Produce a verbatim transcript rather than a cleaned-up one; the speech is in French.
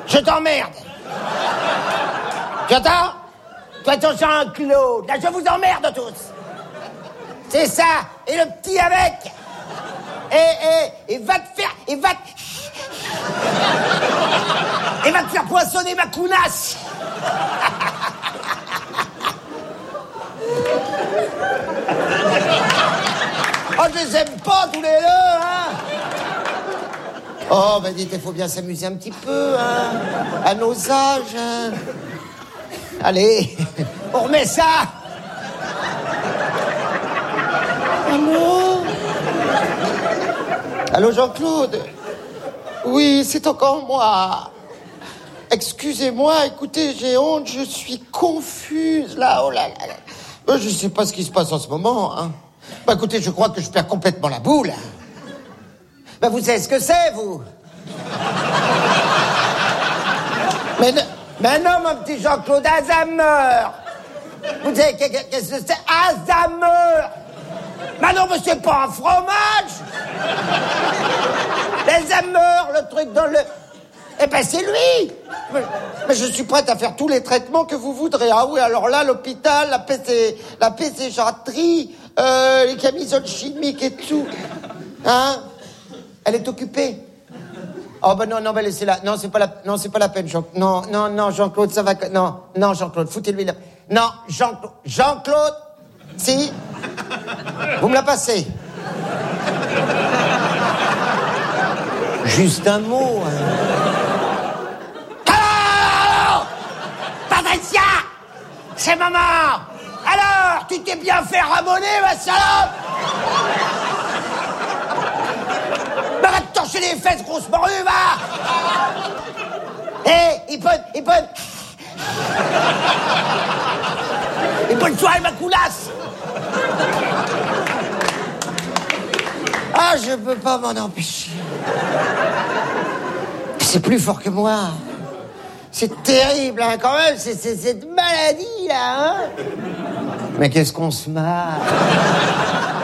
Je t'emmerde. Tu entends? Toi, ton Jean-Claude, là, je vous emmerde tous. C'est ça. Et le petit avec. Et, et, et va te faire... Et va te... Et va te faire poinçonner ma counasse. Oh, je les aime pas, tous les deux, hein. Oh, ben dites, il faut bien s'amuser un petit peu, hein. À nos âges, hein. Allez, on remet ça. Allô? Allô, Jean-Claude? Oui, c'est encore moi. Excusez-moi, écoutez, j'ai honte, je suis confuse, là, oh là là là. Je sais pas ce qui se passe en ce moment, hein. Bah, écoutez, je crois que je perds complètement la boule. Bah, vous savez ce que c'est, vous? mais, ne, mais non, mon petit Jean-Claude, Alzheimer. Vous savez, qu'est-ce que c'est? Alzheimer. Mais non, mais c'est pas un fromage. Alzheimer, le truc dans le... Eh ben, c'est lui. Mais, mais je suis prête à faire tous les traitements que vous voudrez. Ah oui, alors là, l'hôpital, la P C, la pécéchatrie, euh, les camisoles chimiques et tout. Hein? Elle est occupée. Oh ben non, non, ben laissez-la. Non, c'est pas la, non, c'est pas la peine, Jean. Non, non, non, Jean-Claude, ça va. Non, non, Jean-Claude, foutez-lui la. Non, Jean-Claude, Jean-Claude, si. Vous me la passez. Juste un mot. Hein. Alors, Patricia, c'est maman. Alors, tu t'es bien fait ramoner, ma salope. Bah, va te torcher les fesses, grosse morue, va. Hé, hey, il peut, il peut. Et bonne soirée, ma coulasse. Ah, je peux pas m'en empêcher. C'est plus fort que moi. C'est terrible, hein, quand même, c'est, c'est cette maladie, là, hein. Mais qu'est-ce qu'on se marre.